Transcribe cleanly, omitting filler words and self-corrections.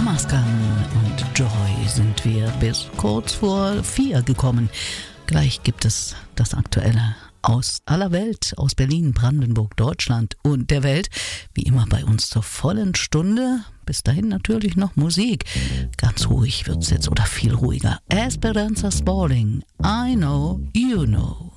Damaskan und Joy sind wir bis kurz vor 4 gekommen. Gleich gibt es das Aktuelle aus aller Welt, aus Berlin, Brandenburg, Deutschland und der Welt. Wie immer bei uns zur vollen Stunde. Bis dahin natürlich noch Musik. Ganz ruhig wird's jetzt oder viel ruhiger. Esperanza Spalding, I Know You Know.